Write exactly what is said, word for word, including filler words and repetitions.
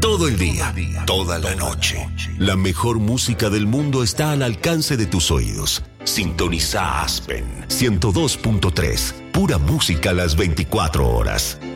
Todo el día, toda la noche. La mejor música del mundo está al alcance de tus oídos. Sintoniza Aspen ciento dos punto tres. Pura música las veinticuatro horas.